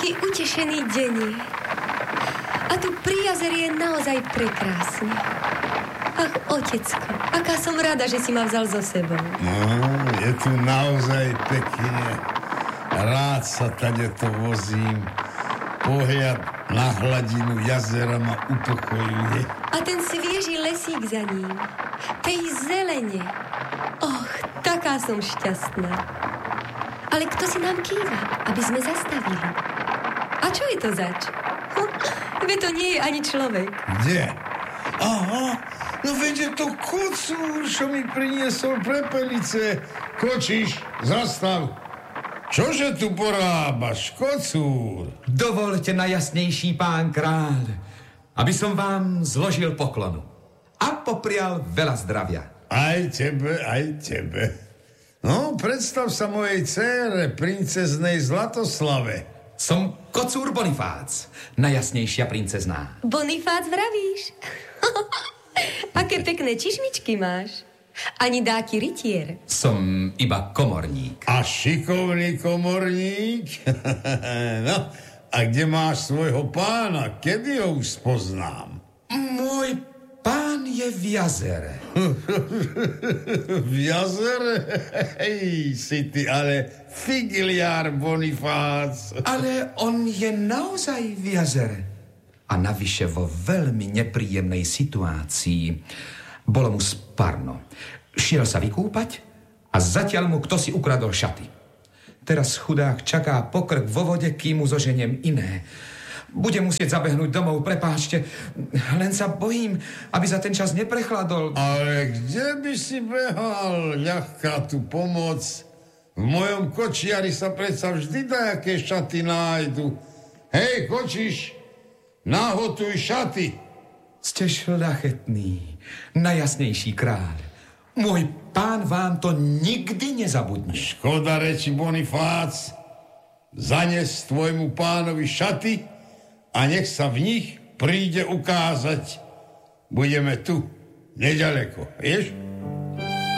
Aký utešený deň je. A tu pri jazeri je naozaj prekrásne. Ach, otecko, aká som rada, že si ma vzal so sebou. No, je tu naozaj pekne. Rád sa tade to vozím. Pohľad na hladinu jazera ma upokojuje. A ten svieži lesík za ním. Tej zelene. Och, taká som šťastná. Ale kto si nám kýva, aby sme zastavili? A čo je to zač? Veď to nie je ani človek. Kde? Aha, no veď je to kocúr, čo mi priniesol prepelice. Kočíš, zastav. Čože tu porábaš, kocúr? Dovolte, najjasnejší pán kráľ, aby som vám zložil poklonu a poprial veľa zdravia. Aj tebe, aj tebe. No, predstav sa mojej dcére, princeznej Zlatoslave. Som kocúr Bonifác, najjasnejšia princezná. Bonifác vravíš? Aké pekné čižmičky máš. Ani dáky rytier. Som iba komorník. A šikovný komorník? No, a kde máš svojho pána? Kedy ho už spoznám? Môj pán je v jazere. V jazere? Hej, si ty ale figiliár, Bonifác. Ale on je naozaj v jazere. A navyše vo veľmi nepríjemnej situácii. Bolo mu spárno. Šiel sa vykúpať a zatiaľ mu kto si ukradol šaty. Teraz chudák čaká pokrk vo vode, kým mu zoženiem iné. Bude musieť zabehnúť domov, prepáčte. Len sa bojím, aby za ten čas neprechladol. Ale kde by si behal? Ľahká tu pomoc. V mojom kočiari sa predsa vždy dajaké šaty nájdu. Hej, kočiš, nahotuj šaty. Ste šľachetný, najjasnejší kráľ. Môj pán vám to nikdy nezabudne. Škoda reči, Bonifác. Zanes tvojmu pánovi šaty a nech sa v nich príde ukázať. Budeme tu, nedaleko, vieš?